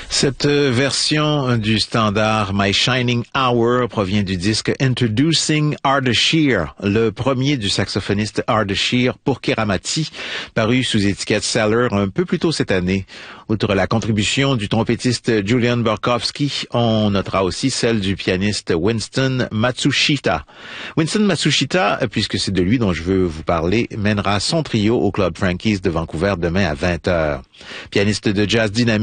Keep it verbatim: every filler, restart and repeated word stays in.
Cette version du standard My Shining Hour provient du disque Introducing Ardeshir, le premier du saxophoniste Ardeshir pour Keramati, paru sous étiquette Cellar un peu plus tôt cette année. Outre la contribution du trompettiste Julian Borkowski, on notera aussi celle du pianiste Winston Matsushita. Winston Matsushita, puisque c'est de lui dont je veux vous parler, mènera son trio au Club Frankie's de Vancouver demain à vingt heures. Pianiste de jazz dynamique,